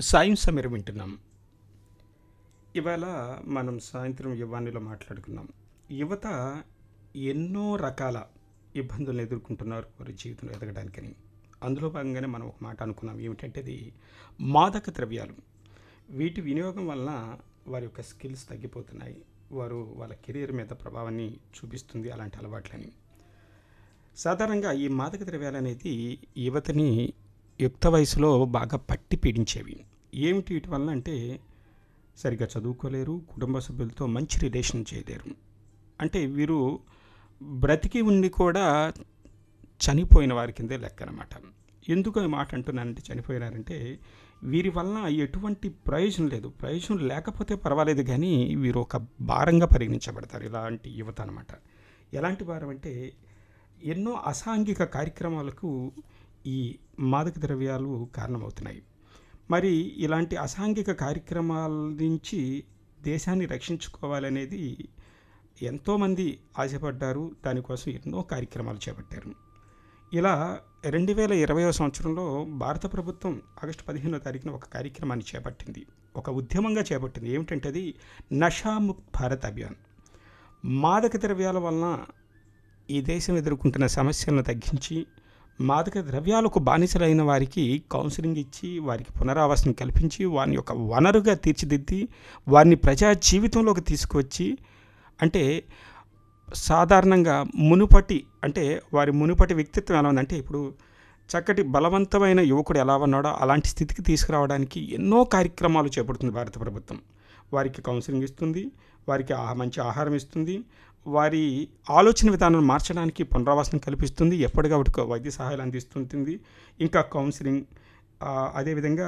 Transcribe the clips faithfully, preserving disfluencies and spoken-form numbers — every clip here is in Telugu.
సాయం సమీర వింటున్నాం. ఇవాళ మనం సాయంత్రం యువానిలో మాట్లాడుకున్నాం. యువత ఎన్నో రకాల ఇబ్బందులను ఎదుర్కొంటున్నారు వారి జీవితంలో ఎదగడానికని. అందులో భాగంగానే మనం ఒక మాట అనుకున్నాం. ఏమిటంటే అది మాదక ద్రవ్యాలు. వీటి వినియోగం వలన వారి యొక్క స్కిల్స్ తగ్గిపోతున్నాయి. వారు వాళ్ళ కెరీర్ మీద ప్రభావాన్ని చూపిస్తుంది అలాంటి అలవాట్లని. సాధారణంగా ఈ మాదక ద్రవ్యాలు అనేది యువతని యుక్త వయసులో బాగా పట్టి పీడించేవి. ఏమిటి వీటి వలన అంటే సరిగ్గా చదువుకోలేరు, కుటుంబ సభ్యులతో మంచి రిలేషన్ చేయలేరు. అంటే వీరు బ్రతికి ఉండి కూడా చనిపోయిన వారి కిందే లెక్క అనమాట. ఎందుకు ఈ మాట అంటున్నానంటే చనిపోయినారంటే వీరి వలన ఎటువంటి ప్రయోజనం లేదు. ప్రయోజనం లేకపోతే పర్వాలేదు, కానీ వీరు ఒక భారంగా పరిగణించబడతారు ఇలాంటి యువత అనమాట. ఎలాంటి భారం అంటే ఎన్నో అసాంఘిక కార్యక్రమాలకు ఈ మాదక ద్రవ్యాలు కారణమవుతున్నాయి. మరి ఇలాంటి అసాంఘిక కార్యక్రమాల నుంచి దేశాన్ని రక్షించుకోవాలనేది ఎంతోమంది ఆశపడ్డారు. దానికోసం ఎన్నో కార్యక్రమాలు చేపట్టారు. ఇలా రెండు వేల ఇరవైవ సంవత్సరంలో భారత ప్రభుత్వం ఆగస్టు పదిహేనో తారీఖున ఒక కార్యక్రమాన్ని చేపట్టింది, ఒక ఉద్యమంగా చేపట్టింది. ఏమిటంటే అది నషాముక్త్ భారత్ అభియాన్. మాదక ద్రవ్యాల వలన ఈ దేశం ఎదుర్కొంటున్న సమస్యలను తగ్గించి మాదక ద్రవ్యాలకు బానిసలైన వారికి కౌన్సిలింగ్ ఇచ్చి వారికి పునరావాసం కల్పించి వారిని ఒక వనరుగా తీర్చిదిద్ది వారిని ప్రజా జీవితంలోకి తీసుకువచ్చి, అంటే సాధారణంగా మునుపటి అంటే వారి మునుపటి వ్యక్తిత్వం ఎలా ఉందంటే ఇప్పుడు చక్కటి బలవంతమైన యువకుడు ఎలా ఉన్నాడో అలాంటి స్థితికి తీసుకురావడానికి ఎన్నో కార్యక్రమాలు చేపడుతుంది భారత ప్రభుత్వం. వారికి కౌన్సిలింగ్ ఇస్తుంది, వారికి మంచి ఆహారం ఇస్తుంది, వారి ఆలోచన విధానాన్ని మార్చడానికి పునరావాసం కల్పిస్తుంది, ఎప్పటికప్పుడు వైద్య సహాయాలు అందిస్తుంటుంది, ఇంకా కౌన్సిలింగ్, అదేవిధంగా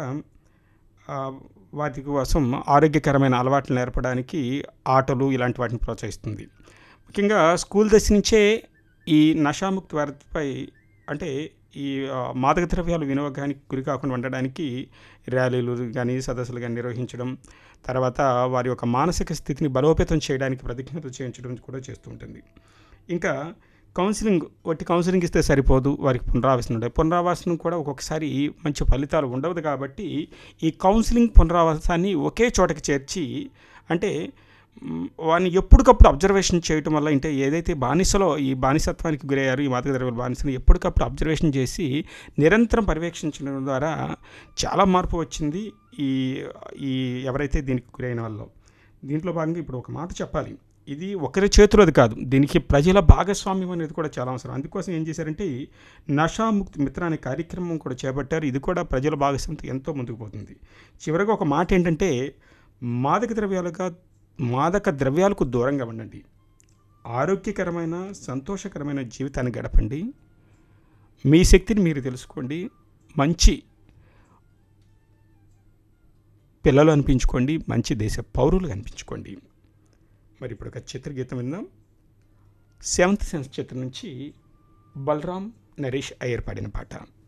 వాటి కోసం ఆరోగ్యకరమైన అలవాట్లు నేర్పడానికి ఆటలు ఇలాంటి వాటిని ప్రోత్సహిస్తుంది. ముఖ్యంగా స్కూల్ దశ నుంచే ఈ నషాముక్త్ భారత్పై అంటే ఈ మాదక ద్రవ్యాలు వినియోగానికి గురి కాకుండా ఉండడానికి ర్యాలీలు కానీ సదస్సులు కానీ నిర్వహించడం, తర్వాత వారి యొక్క మానసిక స్థితిని బలోపేతం చేయడానికి ప్రతిజ్ఞలు చేయించడం కూడా చేస్తూ ఉంటుంది. ఇంకా కౌన్సిలింగ్, ఒట్టి కౌన్సిలింగ్ ఇస్తే సరిపోదు, వారికి పునరావాసం ఉండే పునరావాసం కూడా ఒక్కొక్కసారి మంచి ఫలితాలు ఉండవదు. కాబట్టి ఈ కౌన్సిలింగ్ పునరావాసాన్ని ఒకే చోటకి చేర్చి, అంటే వారిని ఎప్పటికప్పుడు అబ్జర్వేషన్ చేయటం వల్ల, అంటే ఏదైతే బానిసలో ఈ బానిసత్వానికి గురయ్యారు ఈ మాదక ద్రవ్యాల బానిసని ఎప్పటికప్పుడు అబ్జర్వేషన్ చేసి నిరంతరం పర్యవేక్షించడం ద్వారా చాలా మార్పు వచ్చింది ఈ ఈ ఎవరైతే దీనికి గురైన వాళ్ళలో. దీంట్లో భాగంగా ఇప్పుడు ఒక మాట చెప్పాలి, ఇది ఒకరి చేతిలోది కాదు, దీనికి ప్రజల భాగస్వామ్యం అనేది కూడా చాలా అవసరం. అందుకోసం ఏం చేశారంటే నషాముక్తి మిత్ర అనే కార్యక్రమం కూడా చేపట్టారు. ఇది కూడా ప్రజల భాగస్వామ్యంతో ఎంతో ముందుకు పోతుంది. చివరిగా ఒక మాట ఏంటంటే మాదక ద్రవ్యాలుగా మాదక ద్రవ్యాలకు దూరంగా ఉండండి, ఆరోగ్యకరమైన సంతోషకరమైన జీవితాన్ని గడపండి, మీ శక్తిని మీరు తెలుసుకోండి, మంచి పిల్లలు అనిపించుకోండి, మంచి దేశ పౌరులు అనిపించుకోండి. మరి ఇప్పుడు ఒక చిత్రగీతం విందాం. సెవెంత్ సెన్స్ చిత్రం నుంచి బలరాం నరేష్ అయ్యర్ పాడిన పాట.